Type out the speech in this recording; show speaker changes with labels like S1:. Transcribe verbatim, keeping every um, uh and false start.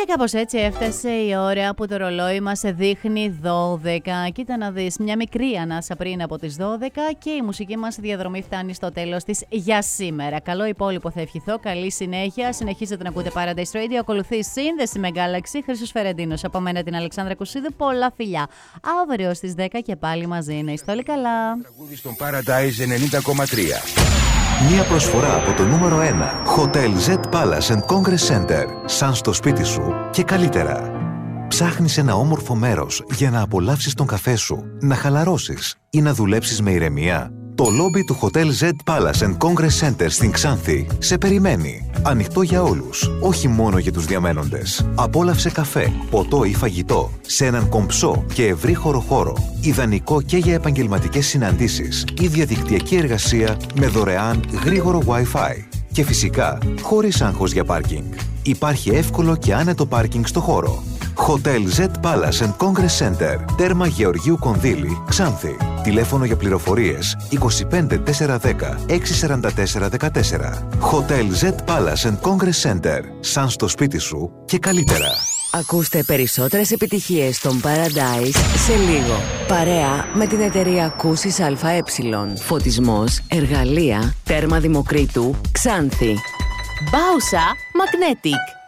S1: Και κάπως έτσι έφτασε η ώρα που το ρολόι μας δείχνει δώδεκα. Κοίτα να δεις, μια μικρή ανάσα πριν από τις δώδεκα και η μουσική μας διαδρομή φτάνει στο τέλος της για σήμερα. Καλό υπόλοιπο θα ευχηθώ, καλή συνέχεια. Συνεχίζετε να ακούτε Paradise Radio. Ακολουθεί σύνδεση με Galaxy. Χρήστος Φερεντίνος. Από μένα την Αλεξάνδρα Κουσίδου. Πολλά φιλιά. Αύριο στις δέκα και πάλι μαζί. Να είστε όλοι καλά.
S2: Τραγούδι στον Paradise ενενήντα κόμμα τρία.
S3: Μια προσφορά από το νούμερο ένα Hotel Z Palace and Congress Center. Σαν στο σπίτι σου και καλύτερα. Ψάχνεις ένα όμορφο μέρος για να απολαύσεις τον καφέ σου, να χαλαρώσεις ή να δουλέψεις με ηρεμία? Το λόμπι του Hotel Z Palace and Congress Center στην Ξάνθη σε περιμένει. Ανοιχτό για όλους, όχι μόνο για τους διαμένοντες. Απόλαυσε καφέ, ποτό ή φαγητό σε έναν κομψό και ευρύχωρο χώρο. Ιδανικό και για επαγγελματικές συναντήσεις ή διαδικτυακή εργασία με δωρεάν γρήγορο Wi-Fi. Και φυσικά, χωρίς άγχος για πάρκινγκ. Υπάρχει εύκολο και άνετο πάρκινγκ στο χώρο. Hotel Z Palace and Congress Center, τέρμα Γεωργίου Κονδύλη, Ξάνθη. Τηλέφωνο για πληροφορίες είκοσι πέντε τετρακόσια δέκα έξι σαράντα τέσσερα δεκατέσσερα. Hotel Z Palace and Congress Center, σαν στο σπίτι σου και καλύτερα.
S4: Ακούστε περισσότερες επιτυχίες στον Paradise σε λίγο. Παρέα με την εταιρεία Ακούσεις ΑΕ. Φωτισμός, εργαλεία, τέρμα Δημοκρίτου, Ξάνθη. Μπάουσα Magnetic.